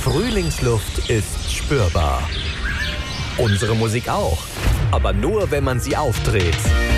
Frühlingsluft ist spürbar. Unsere Musik auch, aber nur wenn man sie aufdreht.